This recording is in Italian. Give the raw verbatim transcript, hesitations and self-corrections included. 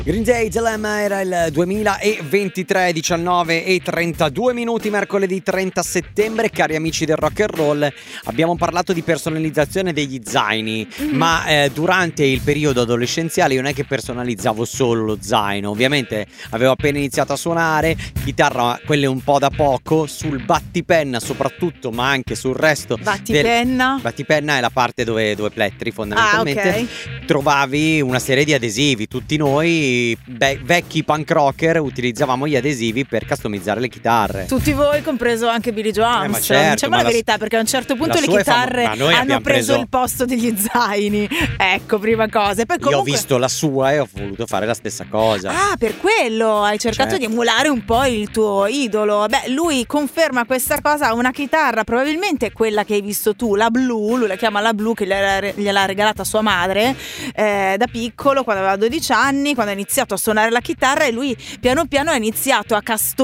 Green Day Dilemma era il duemilaventitré, diciannove e trentadue minuti, mercoledì trenta settembre. Cari amici del rock and roll, abbiamo parlato di personalizzazione degli zaini, mm-hmm. ma eh, durante il periodo adolescenziale io non è che personalizzavo solo lo zaino. Ovviamente avevo appena iniziato a suonare chitarra, quelle un po' da poco, sul battipenna soprattutto, ma anche sul resto. Battipenna? Del... Battipenna è la parte dove, dove plettri fondamentalmente. Ah, okay. Trovavi una serie di adesivi, tutti noi Be- vecchi punk rocker utilizzavamo gli adesivi per customizzare le chitarre. Tutti voi, compreso anche Billy Joe Armstrong. Eh, certo, diciamo la, la verità, perché a un certo punto le chitarre fam- hanno preso, preso il posto degli zaini. Ecco, prima cosa. E poi comunque... Io ho visto la sua e ho voluto fare la stessa cosa. Ah, per quello hai cercato certo. di emulare un po' il tuo idolo. Beh, lui conferma questa cosa. Ha una chitarra, probabilmente quella che hai visto tu, la blu. Lui la chiama la blu, che gliel'ha regalata sua madre eh, da piccolo, quando aveva dodici anni, quando ha iniziato a suonare la chitarra, e lui piano piano ha iniziato a custom